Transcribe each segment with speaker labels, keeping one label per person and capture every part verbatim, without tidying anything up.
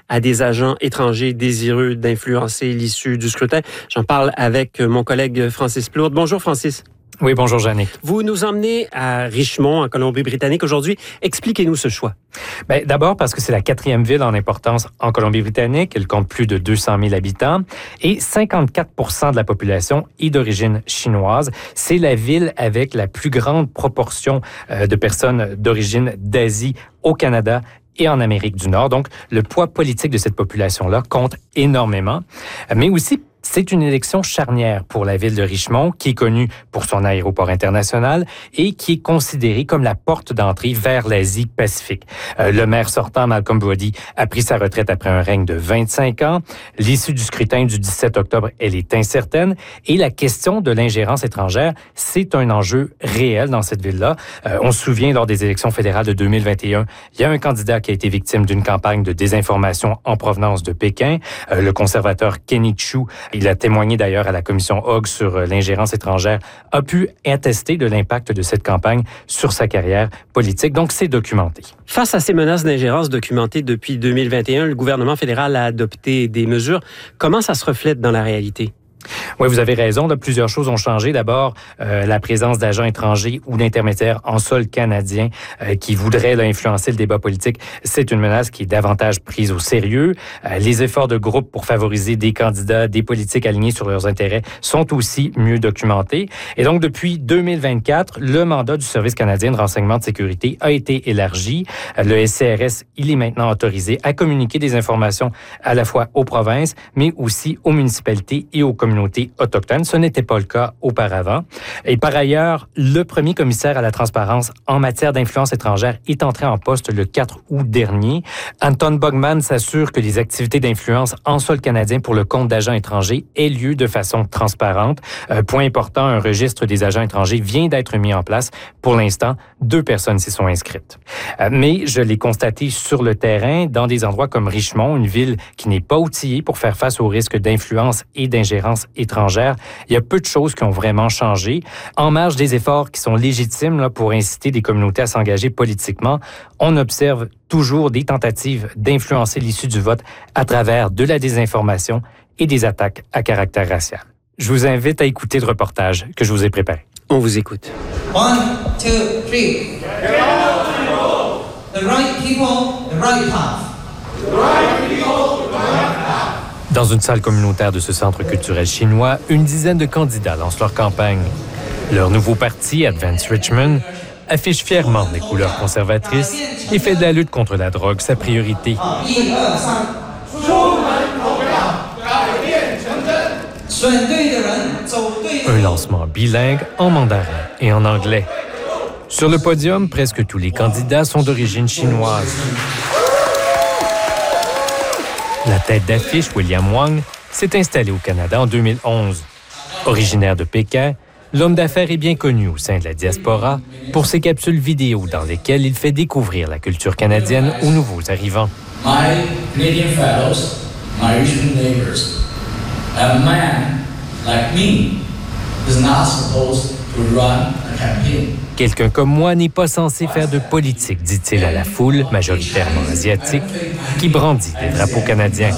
Speaker 1: à des agents étrangers désireux d'influencer l'issue du scrutin. J'en parle avec mon collègue Francis Plourde. Bonjour Francis.
Speaker 2: Oui, bonjour Jannick.
Speaker 1: Vous nous emmenez à Richmond, en Colombie-Britannique aujourd'hui. Expliquez-nous ce choix.
Speaker 2: Bien, d'abord parce que c'est la quatrième ville en importance en Colombie-Britannique. Elle compte plus de deux cent mille habitants et cinquante-quatre pour cent de la population est d'origine chinoise. C'est la ville avec la plus grande proportion euh, de personnes d'origine d'Asie au Canada et en Amérique du Nord. Donc, le poids politique de cette population-là compte énormément, mais aussi c'est une élection charnière pour la ville de Richmond, qui est connue pour son aéroport international et qui est considérée comme la porte d'entrée vers l'Asie-Pacifique. Euh, le maire sortant, Malcolm Brody, a pris sa retraite après un règne de vingt-cinq ans. L'issue du scrutin du dix-sept octobre, elle est incertaine. Et la question de l'ingérence étrangère, c'est un enjeu réel dans cette ville-là. Euh, on se souvient, lors des élections fédérales de deux mille vingt et un, il y a un candidat qui a été victime d'une campagne de désinformation en provenance de Pékin, euh, le conservateur Kenny Chu. Il a témoigné d'ailleurs à la commission Hogg sur l'ingérence étrangère, a pu attester de l'impact de cette campagne sur sa carrière politique. Donc, c'est documenté.
Speaker 1: Face à ces menaces d'ingérence documentées depuis deux mille vingt et un, le gouvernement fédéral a adopté des mesures. Comment ça se reflète dans la réalité?
Speaker 2: Oui, vous avez raison. Là, plusieurs choses ont changé. D'abord, euh, la présence d'agents étrangers ou d'intermédiaires en sol canadien euh, qui voudraient là, influencer le débat politique. C'est une menace qui est davantage prise au sérieux. Euh, les efforts de groupe pour favoriser des candidats, des politiques alignés sur leurs intérêts sont aussi mieux documentés. Et donc, depuis deux mille vingt-quatre, le mandat du Service canadien de renseignement de sécurité a été élargi. Euh, le S C R S, il est maintenant autorisé à communiquer des informations à la fois aux provinces, mais aussi aux municipalités et aux communautés autochtones. Ce n'était pas le cas auparavant. Et par ailleurs, le premier commissaire à la transparence en matière d'influence étrangère est entré en poste le quatre août dernier. Anton Bogman s'assure que les activités d'influence en sol canadien pour le compte d'agents étrangers aient lieu de façon transparente. Euh, point important, un registre des agents étrangers vient d'être mis en place. Pour l'instant, deux personnes s'y sont inscrites. Euh, mais je l'ai constaté sur le terrain, dans des endroits comme Richmond, une ville qui n'est pas outillée pour faire face aux risques d'influence et d'ingérence étrangère, il y a peu de choses qui ont vraiment changé. En marge des efforts qui sont légitimes là, pour inciter des communautés à s'engager politiquement, on observe toujours des tentatives d'influencer l'issue du vote à travers de la désinformation et des attaques à caractère racial. Je vous invite à écouter le reportage que je vous ai préparé.
Speaker 1: On vous écoute.
Speaker 3: One, two, three. The right people, the right path. The right people, the right path.
Speaker 2: Dans une salle communautaire de ce centre culturel chinois, une dizaine de candidats lancent leur campagne. Leur nouveau parti, Advance Richmond, affiche fièrement les couleurs conservatrices et fait de la lutte contre la drogue sa priorité. Un lancement bilingue en mandarin et en anglais. Sur le podium, presque tous les candidats sont d'origine chinoise. La tête d'affiche, William Wang, s'est installé au Canada en deux mille onze. Originaire de Pékin, l'homme d'affaires est bien connu au sein de la diaspora pour ses capsules vidéo dans lesquelles il fait découvrir la culture canadienne aux nouveaux arrivants.
Speaker 3: My Canadian fellows, my Richmond neighbors, a man like me is not supposed to run a campaign.
Speaker 2: Quelqu'un comme moi n'est pas censé faire de politique, dit-il à la foule, majoritairement asiatique, qui brandit des drapeaux canadiens.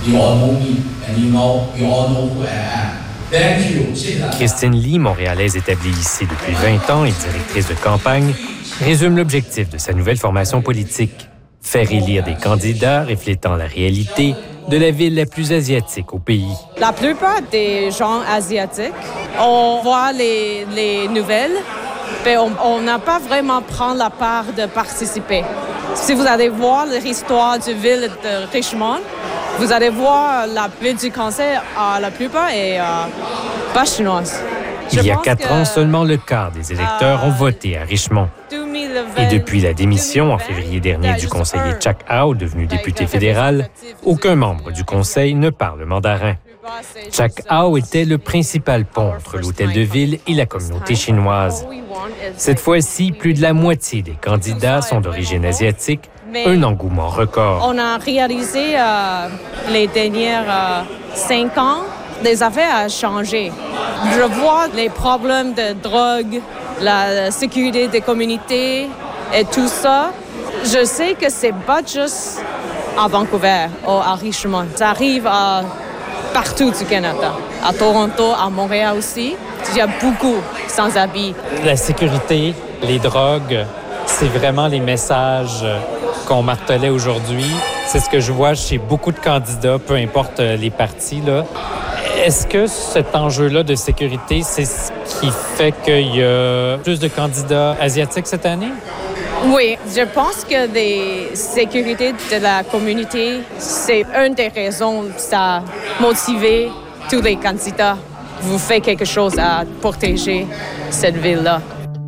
Speaker 2: Christine Lee, montréalaise établie ici depuis vingt ans et directrice de campagne, résume l'objectif de sa nouvelle formation politique. Faire élire des candidats reflétant la réalité de la ville la plus asiatique au pays.
Speaker 4: La plupart des gens asiatiques, on voit les, les nouvelles, mais on n'a pas vraiment pris la part de participer. Si vous allez voir l'histoire du ville de Richmond, vous allez voir la ville du conseil, euh, la plupart est euh, pas chinoise.
Speaker 2: Il y a quatre ans, seulement le quart des électeurs ont voté à Richmond. Et depuis la démission en février dernier du conseiller Chuck Howe, devenu député fédéral, aucun membre du conseil ne parle mandarin. Chuck Howe était le principal pont entre l'hôtel de ville et la communauté chinoise. Cette fois-ci, plus de la moitié des candidats sont d'origine asiatique, un engouement record.
Speaker 4: On a réalisé euh, les dernières euh, cinq ans, les affaires ont changé. Je vois les problèmes de drogue, la sécurité des communautés et tout ça. Je sais que c'est pas juste à Vancouver ou à Richmond. Ça arrive à partout du Canada. À Toronto, à Montréal aussi. Il y a beaucoup sans-abri.
Speaker 2: La sécurité, les drogues, c'est vraiment les messages qu'on martelait aujourd'hui. C'est ce que je vois chez beaucoup de candidats, peu importe les partis, là. Est-ce que cet enjeu-là de sécurité, c'est ce qui fait qu'il y a plus de candidats asiatiques cette année?
Speaker 4: Oui, je pense que la sécurité de la communauté, c'est une des raisons que ça a motivé tous les candidats. Vous faites quelque chose à protéger cette ville-là.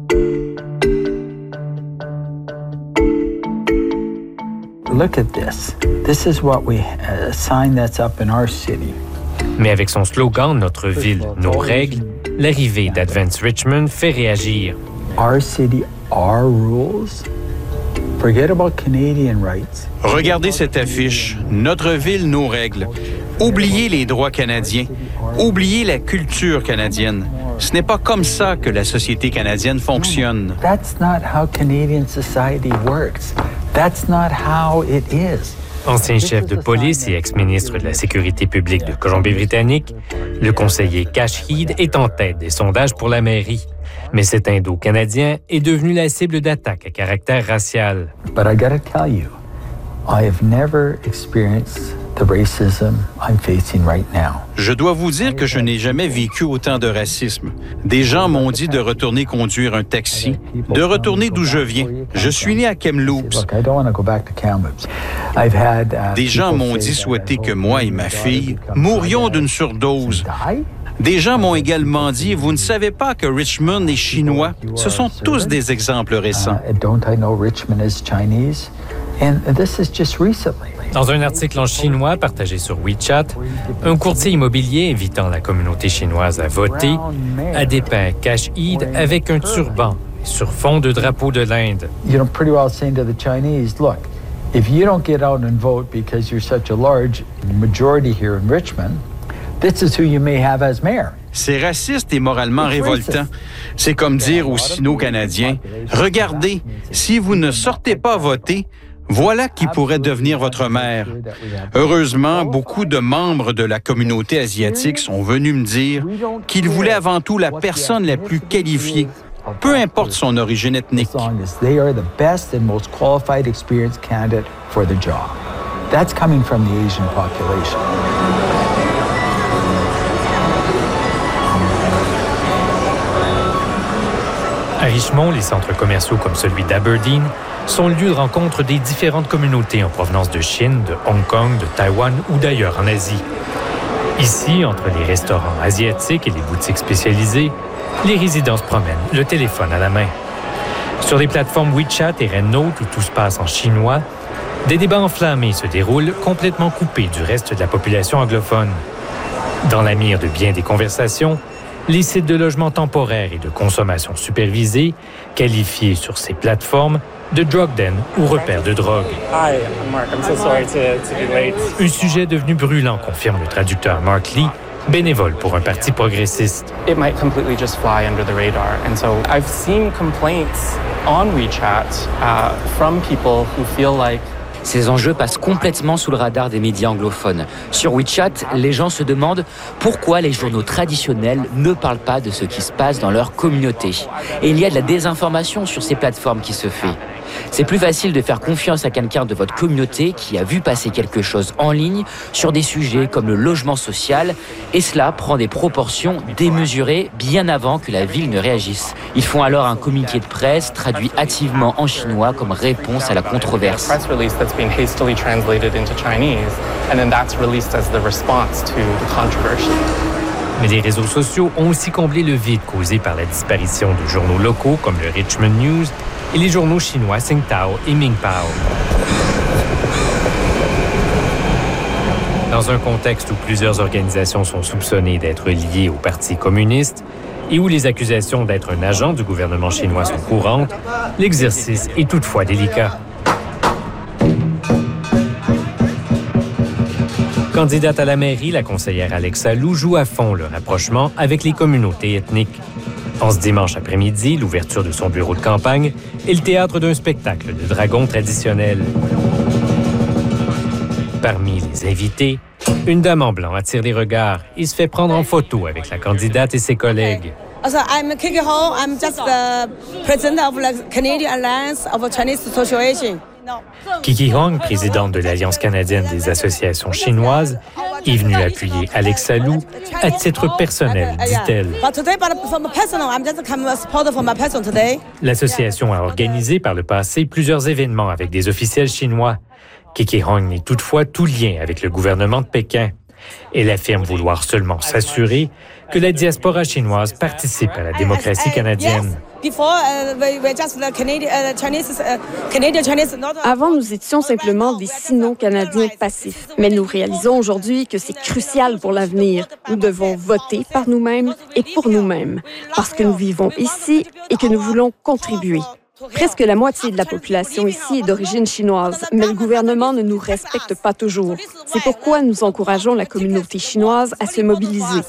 Speaker 5: Look at this. This is what we a sign that's up in our city.
Speaker 2: Mais avec son slogan « Notre ville, nos règles », l'arrivée d'Advance Richmond fait réagir.
Speaker 5: Our city, our rules. Forget about Canadian rights.
Speaker 6: Regardez cette affiche. Notre ville, nos règles. Oubliez les droits canadiens. Oubliez la culture canadienne. Ce n'est pas comme ça que la société canadienne fonctionne.
Speaker 5: That's not how Canadian society works. That's not how it is.
Speaker 2: Ancien chef de police et ex-ministre de la Sécurité publique de Colombie-Britannique, le conseiller Kash Heed est en tête des sondages pour la mairie. Mais cet Indo-Canadien est devenu la cible d'attaques à caractère racial.
Speaker 5: But I gotta tell you, I have never experienced the racism I'm facing right now.
Speaker 6: Je dois vous dire que je n'ai jamais vécu autant de racisme. Des gens m'ont dit de retourner conduire un taxi, de retourner d'où je viens. Je suis né à Kamloops. Des gens m'ont dit souhaiter que moi et ma fille mourions d'une surdose. Des gens m'ont également dit « Vous ne savez pas que Richmond est chinois? » Ce sont tous des exemples récents.
Speaker 2: Dans un article en chinois partagé sur WeChat, un courtier immobilier invitant la communauté chinoise à voter a dépeint Kash Heed avec un turban sur fond de drapeau de l'Inde.
Speaker 5: You know, pretty well saying to the Chinese, look, if you don't get out and vote because you're such a large majority here in Richmond, this is who you may have as mayor.
Speaker 6: C'est raciste et moralement révoltant. C'est comme dire aux Sino-Canadiens, regardez, si vous ne sortez pas voter, voilà qui pourrait devenir votre maire. Heureusement, beaucoup de membres de la communauté asiatique sont venus me dire qu'ils voulaient avant tout la personne la plus qualifiée, peu importe son origine ethnique.
Speaker 5: That's coming from the Asian population.
Speaker 2: À Richmond, les centres commerciaux comme celui d'Aberdeen sont le lieu de rencontre des différentes communautés en provenance de Chine, de Hong Kong, de Taïwan ou d'ailleurs en Asie. Ici, entre les restaurants asiatiques et les boutiques spécialisées, les résidents se promènent, le téléphone à la main. Sur les plateformes WeChat et RedNote où tout se passe en chinois, des débats enflammés se déroulent complètement coupés du reste de la population anglophone. Dans la mire de bien des conversations, les sites de logement temporaire et de consommation supervisée, qualifiés sur ces plateformes de drug den ou repères de drogue.
Speaker 7: Hi, I'm Mark. I'm so sorry to, to be late.
Speaker 2: Un sujet devenu brûlant, confirme le traducteur Mark Lee, bénévole pour un parti progressiste.
Speaker 7: It might completely just fly under the radar. And so I've seen complaints on WeChat uh, from people who feel like
Speaker 8: Ces enjeux passent complètement sous le radar des médias anglophones. Sur WeChat, les gens se demandent pourquoi les journaux traditionnels ne parlent pas de ce qui se passe dans leur communauté. Et il y a de la désinformation sur ces plateformes qui se fait. C'est plus facile de faire confiance à quelqu'un de votre communauté qui a vu passer quelque chose en ligne sur des sujets comme le logement social, et cela prend des proportions démesurées bien avant que la ville ne réagisse. Ils font alors un communiqué de presse traduit hâtivement en chinois comme réponse à la controverse.
Speaker 2: Mais les réseaux sociaux ont aussi comblé le vide causé par la disparition de journaux locaux comme le Richmond News et les journaux chinois Singtao et Mingpao. Dans un contexte où plusieurs organisations sont soupçonnées d'être liées au Parti communiste et où les accusations d'être un agent du gouvernement chinois sont courantes, l'exercice est toutefois délicat. Candidate à la mairie, la conseillère Alexa Lou joue à fond le rapprochement avec les communautés ethniques. En ce dimanche après-midi, l'ouverture de son bureau de campagne est le théâtre d'un spectacle de dragons traditionnels. Parmi les invités, une dame en blanc attire les regards et se fait prendre en photo avec la candidate et ses collègues.
Speaker 9: Also, I'm Kiki Ho. I'm just the president of the Canadian Alliance of Chinese Association.
Speaker 2: Kiki Hong, présidente de l'Alliance canadienne des associations chinoises, est venue appuyer Alex Salou à titre personnel, dit-elle. L'association a organisé par le passé plusieurs événements avec des officiels chinois. Kiki Hong n'est toutefois tout lien avec le gouvernement de Pékin. Elle affirme vouloir seulement s'assurer que la diaspora chinoise participe à la démocratie canadienne.
Speaker 10: Avant, nous étions simplement des Sino-Canadiens passifs. Mais nous réalisons aujourd'hui que c'est crucial pour l'avenir. Nous devons voter par nous-mêmes et pour nous-mêmes, parce que nous vivons ici et que nous voulons contribuer. Presque la moitié de la population ici est d'origine chinoise, mais le gouvernement ne nous respecte pas toujours. C'est pourquoi nous encourageons la communauté chinoise à se mobiliser.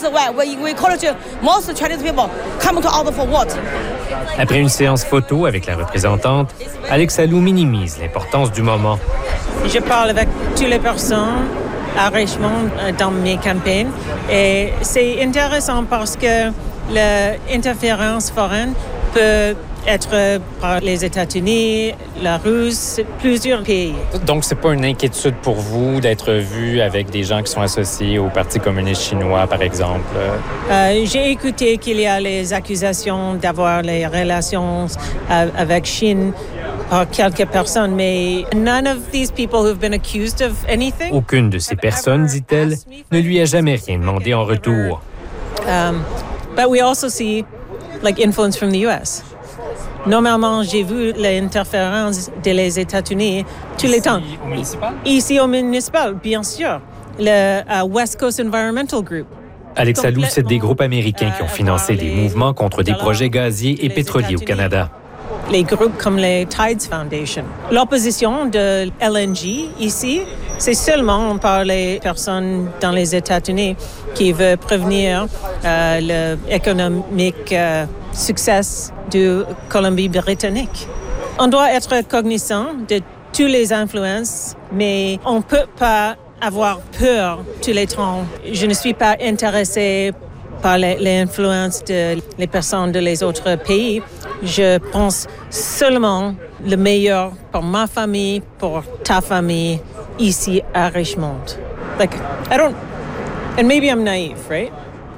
Speaker 2: Après une séance photo avec la représentante, Alex Salou minimise l'importance du moment.
Speaker 11: Je parle avec toutes les personnes à Richmond dans mes campagnes et c'est intéressant parce que l'interférence foraine peut être par les États-Unis, la Russie, plusieurs pays.
Speaker 2: Donc, c'est pas une inquiétude pour vous d'être vu avec des gens qui sont associés au Parti communiste chinois, par exemple?
Speaker 11: Euh, j'ai écouté qu'il y a les accusations d'avoir les relations avec Chine par quelques personnes, mais none of these people who've been accused of anything.
Speaker 2: Aucune de ces personnes, dit-elle, ne lui a jamais rien demandé en retour.
Speaker 11: Um, but we also see, like, influence from the U S. Normalement, j'ai vu l'interférence des États-Unis tous les temps.
Speaker 2: Ici au municipal?
Speaker 11: Ici au municipal, bien sûr. Le uh, West Coast Environmental Group.
Speaker 2: Alex Salou cite des groupes américains qui ont financé des mouvements contre des projets gaziers et pétroliers au Canada.
Speaker 11: Les groupes comme les Tides Foundation. L'opposition de L N G ici, c'est seulement par les personnes dans les États-Unis qui veulent prévenir euh, l'économique euh, succès de Colombie-Britannique. On doit être cognizant de toutes les influences, mais on ne peut pas avoir peur tous les temps. Je ne suis pas intéressée par l'influence des de personnes de les autres pays. Je pense seulement le meilleur pour ma famille, pour ta famille, ici à Richmond. Like, I don't... And maybe I'm naive, right?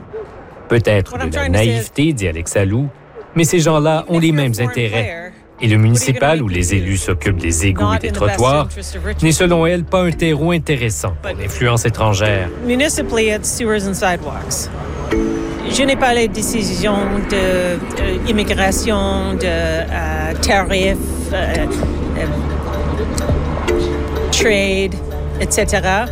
Speaker 2: Peut-être de la naïveté, dit Alex Salou, mais ces gens-là ont les mêmes intérêts. Et le municipal, où les élus s'occupent des égouts et des trottoirs, n'est selon elle pas un terreau intéressant pour l'influence étrangère.
Speaker 11: Municipally, it's sewers and sidewalks. Je n'ai pas les décisions d'immigration, de, de uh, tarifs, uh, uh, trade, et cetera.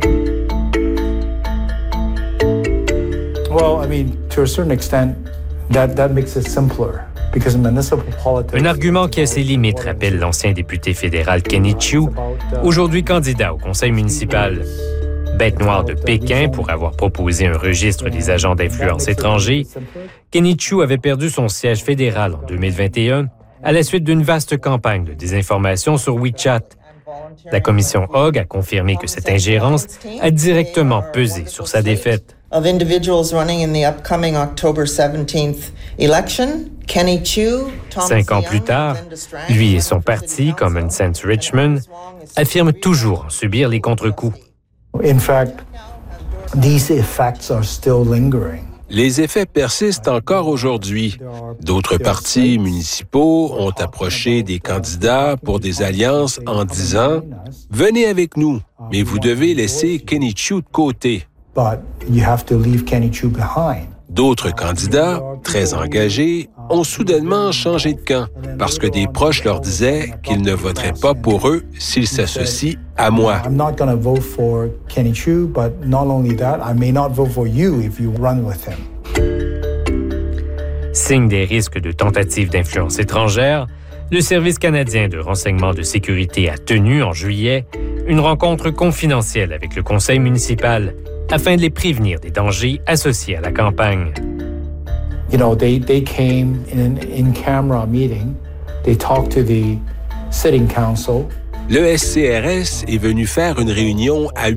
Speaker 5: Well, I mean, to a certain extent, that, that makes it simpler.
Speaker 2: Un argument qui a ses limites, rappelle l'ancien député fédéral Kenny Chiu, aujourd'hui candidat au conseil municipal. Bête noire de Pékin pour avoir proposé un registre des agents d'influence étrangers, Kenny Chiu avait perdu son siège fédéral en deux mille vingt et un à la suite d'une vaste campagne de désinformation sur WeChat. La commission Hogg a confirmé que cette ingérence a directement pesé sur sa défaite.
Speaker 12: Of individuals running in the upcoming October seventeenth election, Kenny Chiu,
Speaker 2: Cinq ans plus tard, lui et son parti, Common Sense Richmond, affirment toujours subir les contre-coups.
Speaker 5: In fact, these effects are still lingering.
Speaker 13: Les effets persistent encore aujourd'hui. D'autres partis municipaux ont approché des candidats pour des alliances en disant « Venez avec nous, mais vous devez laisser Kenny Chiu de côté. » D'autres candidats, très engagés, ont soudainement changé de camp parce que des proches leur disaient qu'ils ne voteraient pas pour eux s'ils s'associent à moi.
Speaker 2: Signe des risques de tentatives d'influence étrangère, le Service canadien de renseignement de sécurité a tenu en juillet une rencontre confidentielle avec le conseil municipal afin de les prévenir des dangers associés à la campagne.
Speaker 5: You know, they, they came in an in-camera meeting. They talked to the sitting council.
Speaker 13: Le S C R S est venu faire une réunion à